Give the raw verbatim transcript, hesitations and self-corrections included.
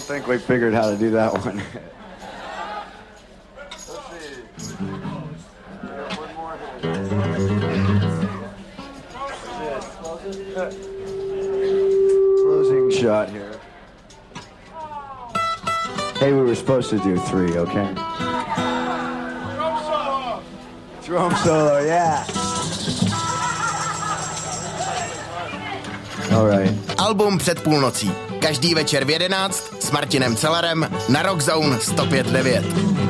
think we figured how to do that one. Closing shot here. Hey, we were supposed to do three, okay? Drum solo, yeah. All right. Album Před půlnocí. Každý večer v jedenáct s Martinem Cellerem na Rock Zone sto pět devět.